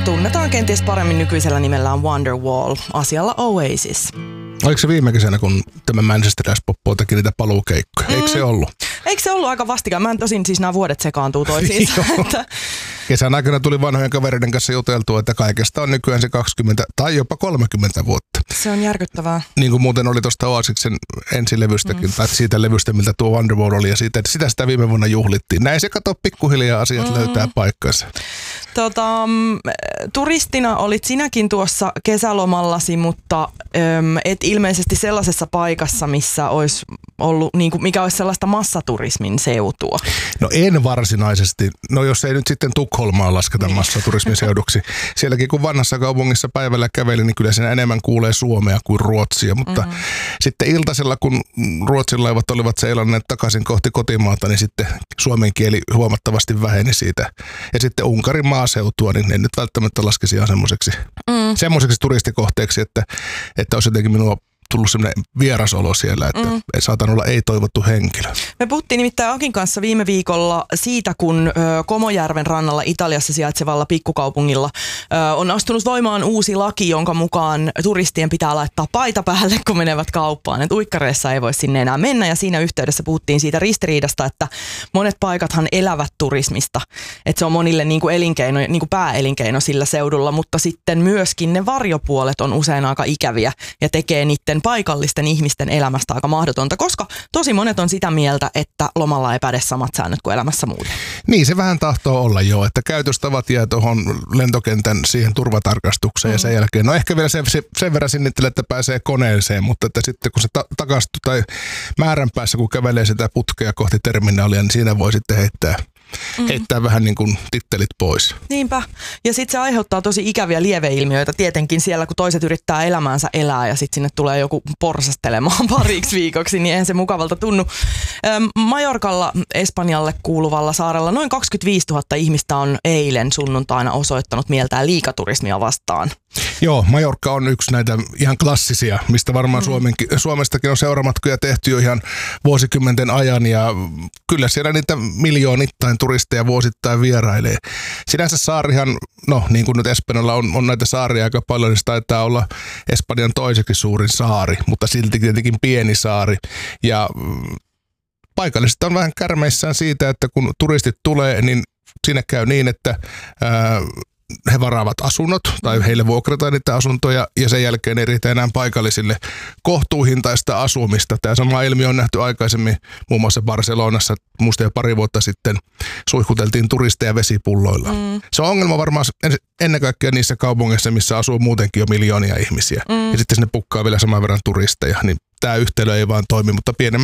tunnetaan kenties paremmin nykyisellä nimellään Wonderwall, asialla Oasis. Oliko se viime kesänä, kun tämä Manchester-poppo teki niitä paluukeikkoja? Eikö se ollut? Eikö se ollut aika vastikään? Mä en tosin siis nämä vuodet sekaantuu toisiinsa. Kesän aikana tuli vanhojen kavereiden kanssa juteltua, että kaikesta on nykyään se 20 tai jopa 30 vuotta. Se on järkyttävää. Niin kuin muuten oli tuosta Oasiksen ensilevystäkin, tai siitä levystä, miltä tuo Wonderwall oli, ja sitä viime vuonna juhlittiin. Näin se kato pikkuhiljaa asiat löytää paikkansa. Turistina olit sinäkin tuossa kesälomallasi, mutta et ilmeisesti sellaisessa paikassa, missä olisi ollut, niin kuin, mikä olisi sellaista massaturismin seutua. No en varsinaisesti. No jos ei nyt sitten Tukholmaa lasketa massaturismin seuduksi. Sielläkin kun vanhassa kaupungissa päivällä käveli, niin kyllä siinä enemmän kuulee suomea kuin ruotsia. Mutta sitten iltasella, kun Ruotsin laivat olivat seilanneet takaisin kohti kotimaata, niin sitten suomen kieli huomattavasti väheni siitä. Ja sitten Unkarin maaseutua, niin en nyt välttämättä laskisi ihan semmoiseksi turistikohteeksi, että olisi jotenkin minua tullut semmoinen vierasolo siellä, että saatan olla ei-toivottu henkilö. Me puhuttiin nimittäin Akin kanssa viime viikolla siitä, kun Komojärven rannalla Italiassa sijaitsevalla pikkukaupungilla on astunut voimaan uusi laki, jonka mukaan turistien pitää laittaa paita päälle, kun menevät kauppaan. Et uikkareissa ei voi sinne enää mennä, ja siinä yhteydessä puhuttiin siitä ristiriidasta, että monet paikathan elävät turismista. Että se on monille niin kuin elinkeino, niin kuin pääelinkeino sillä seudulla, mutta sitten myöskin ne varjopuolet on usein aika ikäviä ja tekee niiden paikallisten ihmisten elämästä aika mahdotonta, koska tosi monet on sitä mieltä, että lomalla ei päde samat säännöt kuin elämässä muuten. Niin, se vähän tahtoo olla jo, että käytöstavat jää tuohon lentokentän siihen turvatarkastukseen ja sen jälkeen. No ehkä vielä sen verran sinnittelee, että pääsee koneeseen, mutta että sitten kun se takastuu tai määränpäässä, kun kävelee sitä putkea kohti terminaalia, niin siinä voi sitten heittää vähän niin kuin tittelit pois. Niinpä. Ja sitten se aiheuttaa tosi ikäviä lieveilmiöitä tietenkin siellä, kun toiset yrittää elämäänsä elää ja sitten sinne tulee joku porsastelemaan pariksi viikoksi, niin eihän se mukavalta tunnu. Majorkalla, Espanjalle kuuluvalla saarella, noin 25 000 ihmistä on eilen sunnuntaina osoittanut mieltään liikaturismia vastaan. Joo, Majorkka on yksi näitä ihan klassisia, mistä varmaan Suomestakin on seuramatkoja tehty jo ihan vuosikymmenten ajan, ja kyllä siellä niitä miljoonittain turisteja vuosittain vierailee. Sinänsä saarihan, no niin kuin nyt Espanjalla on näitä saaria aika paljon, niin se taitaa olla Espanjan toiseksi suurin saari, mutta silti tietenkin pieni saari, ja paikalliset on vähän kärmeissään siitä, että kun turistit tulee, niin siinä käy niin, että he varaavat asunnot tai heille vuokrataan niitä asuntoja ja sen jälkeen ei riitä enää paikallisille kohtuuhintaista asumista. Tämä sama ilmiö on nähty aikaisemmin muun muassa Barcelonassa. Musta jo pari vuotta sitten suihkuteltiin turisteja vesipulloilla. Se on ongelma varmaan ennen kaikkea niissä kaupungeissa, missä asuu muutenkin jo miljoonia ihmisiä. Ja sitten sinne pukkaa vielä saman verran turisteja, niin tämä yhtälö ei vaan toimi, mutta